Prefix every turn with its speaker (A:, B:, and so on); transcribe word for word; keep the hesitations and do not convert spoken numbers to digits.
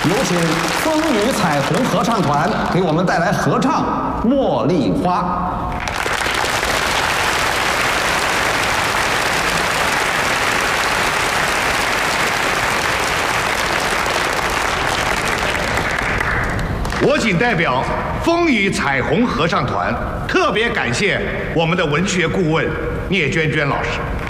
A: 有请风雨彩虹合唱团给我们带来合唱《茉莉花》。
B: 我谨代表风雨彩虹合唱团，特别感谢我们的文学顾问聂娟娟老师。